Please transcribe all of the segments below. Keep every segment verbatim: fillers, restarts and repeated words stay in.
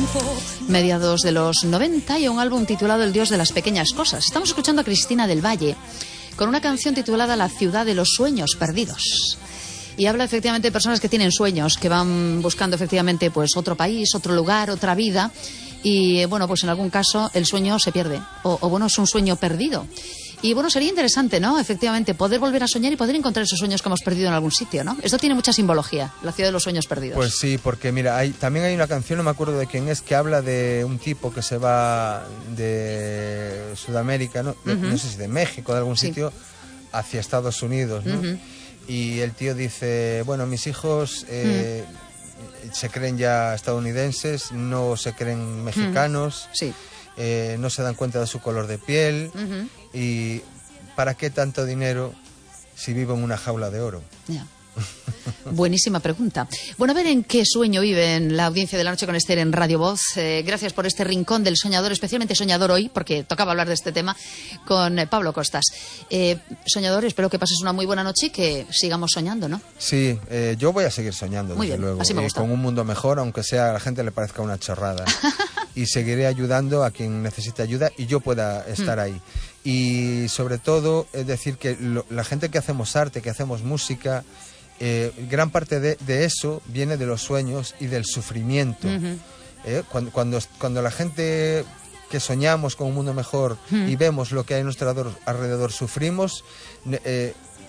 mediados de los noventa, y un álbum titulado El Dios de las Pequeñas Cosas. Estamos escuchando a Cristina del Valle con una canción titulada La Ciudad de los Sueños Perdidos. Y habla efectivamente de personas que tienen sueños, que van buscando efectivamente pues otro país, otro lugar, otra vida. Y bueno, pues en algún caso el sueño se pierde. O, o bueno, es un sueño perdido. Y bueno, sería interesante, ¿no? Efectivamente, poder volver a soñar y poder encontrar esos sueños que hemos perdido en algún sitio, ¿no? Esto tiene mucha simbología, la ciudad de los sueños perdidos. Pues sí, porque mira, hay, también hay una canción, no me acuerdo de quién es, que habla de un tipo que se va de Sudamérica, ¿no? Uh-huh. No sé si de México, de algún sitio, sí, hacia Estados Unidos, ¿no? Uh-huh. Y el tío dice, bueno, mis hijos eh, uh-huh. se creen ya estadounidenses, no se creen mexicanos. Uh-huh. Sí. Eh, no se dan cuenta de su color de piel. Uh-huh. Y ¿para qué tanto dinero si vivo en una jaula de oro? Yeah. Buenísima pregunta. Bueno, a ver en qué sueño vive en la audiencia de La Noche con Esther en Radio Voz. Eh, gracias por este rincón del soñador, especialmente soñador hoy, porque tocaba hablar de este tema con eh, Pablo Costas. Eh, soñador, espero que pases una muy buena noche y que sigamos soñando, ¿no? Sí, eh, yo voy a seguir soñando, muy desde bien, luego. Así me gusta. Eh, con un mundo mejor, aunque sea a la gente le parezca una chorrada. Y seguiré ayudando a quien necesite ayuda y yo pueda estar mm. ahí. Y sobre todo, es decir, que lo, la gente que hacemos arte, que hacemos música, eh, gran parte de, de eso viene de los sueños y del sufrimiento. Uh-huh. eh, cuando, cuando, cuando la gente que soñamos con un mundo mejor uh-huh. y vemos lo que hay a nuestro alrededor, alrededor sufrimos, eh,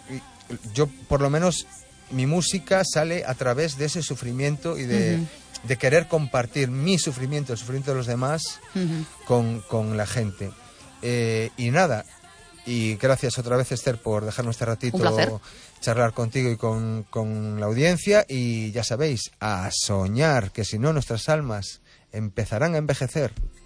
yo por lo menos mi música sale a través de ese sufrimiento y de... Uh-huh. de querer compartir mi sufrimiento, el sufrimiento de los demás uh-huh. con, con la gente. Eh, y nada, y gracias otra vez, Esther, por dejarnos este ratito charlar contigo y con, con la audiencia. Y ya sabéis, a soñar, que si no nuestras almas empezarán a envejecer.